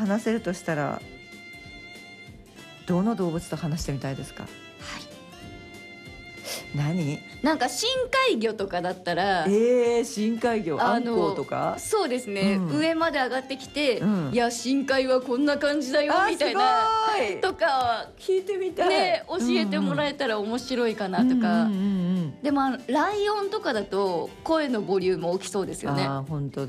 話せるとしたらどの動物と話してみたいですか？何？ なんか深海魚とかだったら、 深海魚、アンコウとか？ そうですね、上まで上がってきて、いや深海はこんな感じだよみたいなとか聞いてみたいね、教えてもらえたら面白いかなとか。でもライオンとかだと声のボリューム大きそうですよね。 本当